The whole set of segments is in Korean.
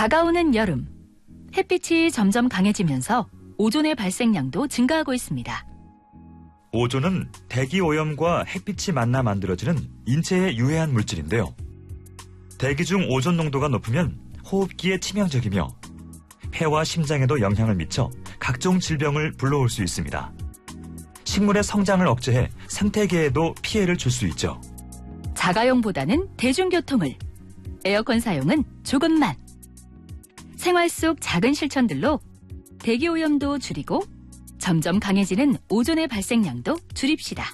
다가오는 여름, 햇빛이 점점 강해지면서 오존의 발생량도 증가하고 있습니다. 오존은 대기 오염과 햇빛이 만나 만들어지는 인체에 유해한 물질인데요. 대기 중 오존 농도가 높으면 호흡기에 치명적이며 폐와 심장에도 영향을 미쳐 각종 질병을 불러올 수 있습니다. 식물의 성장을 억제해 생태계에도 피해를 줄 수 있죠. 자가용보다는 대중교통을, 에어컨 사용은 조금만. 생활 속 작은 실천들로 대기 오염도 줄이고 점점 강해지는 오존의 발생량도 줄입시다.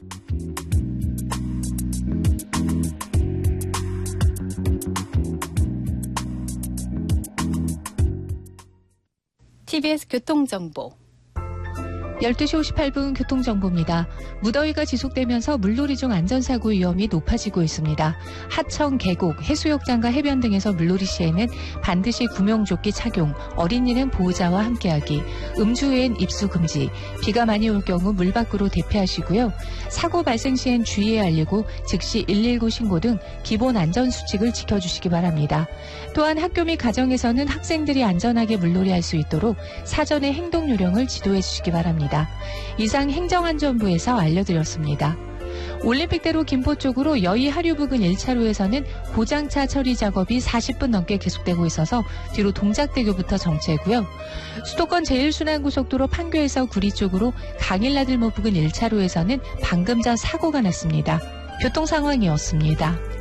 TBS 교통정보 12시 58분 교통정보입니다. 무더위가 지속되면서 물놀이 중 안전사고 위험이 높아지고 있습니다. 하청, 계곡, 해수욕장과 해변 등에서 물놀이 시에는 반드시 구명조끼 착용, 어린이는 보호자와 함께하기, 음주 후엔 입수 금지, 비가 많이 올 경우 물 밖으로 대피하시고요. 사고 발생 시엔 주의에 알리고 즉시 119 신고 등 기본 안전수칙을 지켜주시기 바랍니다. 또한 학교 및 가정에서는 학생들이 안전하게 물놀이할 수 있도록 사전에 행동 요령을 지도해 주시기 바랍니다. 이상 행정안전부에서 알려드렸습니다. 올림픽대로 김포 쪽으로 여의 하류 부근 1차로에서는 고장차 처리 작업이 40분 넘게 계속되고 있어서 뒤로 동작대교부터 정체고요. 수도권 제1순환고속도로 판교에서 구리 쪽으로 강일나들목 부근 1차로에서는 방금 전 사고가 났습니다. 교통 상황이었습니다.